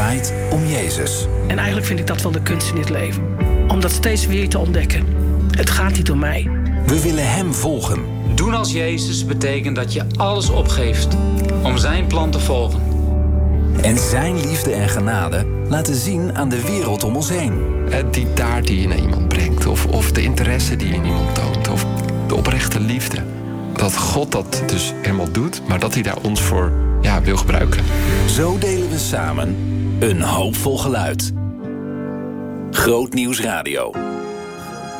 draait om Jezus. En eigenlijk vind ik dat wel de kunst in dit leven. Om dat steeds weer te ontdekken. Het gaat niet om mij. We willen hem volgen. Doen als Jezus betekent dat je alles opgeeft om zijn plan te volgen. En zijn liefde en genade laten zien aan de wereld om ons heen. Die taart die je naar iemand brengt. Of de interesse die je in iemand toont. Of de oprechte liefde. Dat God dat dus helemaal doet, maar dat hij daar ons voor wil gebruiken. Zo delen we samen een hoopvol geluid. Groot Nieuws Radio.